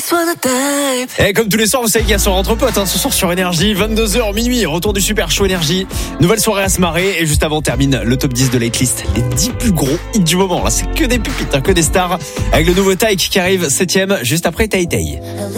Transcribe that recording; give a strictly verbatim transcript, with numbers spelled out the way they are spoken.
Et comme tous les soirs, vous savez qu'il y a soir entre potes, hein, ce soir sur Énergie, vingt-deux heures minuit, retour du Super Show Énergie. Nouvelle soirée à se marrer et juste avant on termine le top dix de l'Hitlist, les dix plus gros hits du moment. Là, c'est que des pépites, hein, que des stars avec le nouveau Taïk qui arrive septième juste après Tay Tay.